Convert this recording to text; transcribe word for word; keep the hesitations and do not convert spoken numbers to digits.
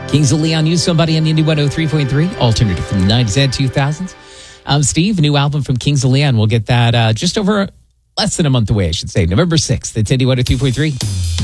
Kings of Leon, You Somebody on Indie one oh three point three, alternative from the nineties and two thousands. Um, Steve, new album from Kings of Leon. We'll get that uh, just over less than a month away, I should say. November sixth. It's Indie one oh three point three.